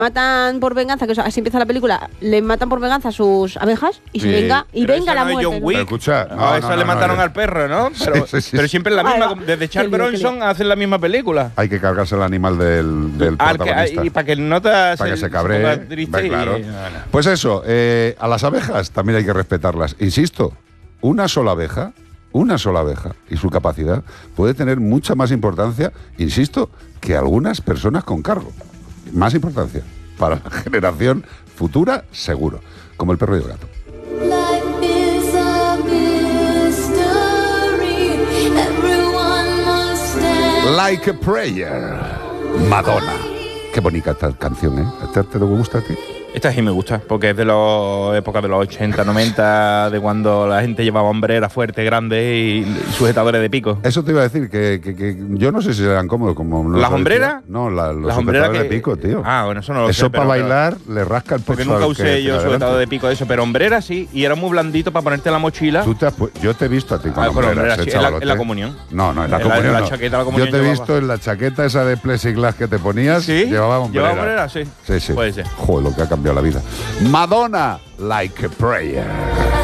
matan por venganza, que así empieza la película, le matan por venganza a sus abejas y se venga la muerte. John Wick. Escucha, Eso le mataron al perro, ¿no? Pero, pero siempre es la misma. Desde Charles Bronson hacen la misma película. Hay que cargarse el animal del protagonista. Y para que para que se cabree. Claro. Pues eso, a las abejas también hay que respetarlas. Insisto, una sola abeja y su capacidad puede tener mucha más importancia, insisto, que algunas personas con cargo. Más importancia para la generación futura, seguro, como el perro y el gato. Like a Prayer, Madonna. Qué bonita esta canción, ¿eh? ¿Te gusta a ti? Esta sí me gusta, porque es de la época de los 80, 90, de cuando la gente llevaba hombreras fuertes, grandes y sujetadores de pico. Eso te iba a decir, que yo no sé si eran cómodos como... ¿Las hombreras? No, los sujetadores de pico, tío. Bueno, eso no lo sé. Eso para bailar le rasca el pecho. Porque nunca usé yo sujetador de pico de eso, pero hombreras sí, y era muy blandito para ponerte en la mochila. Yo te he visto a ti con hombreras, sí, en la comunión. No, en la comunión en la no. chaqueta, la comunión yo te he visto en la chaqueta esa de plexiglas que te ponías, ¿sí? Llevaba hombreras. ¿Llevaba hombreras? Sí. Sí. Puede ser. Joder, lo que ha cambiado la vida. Madonna, Like a Prayer.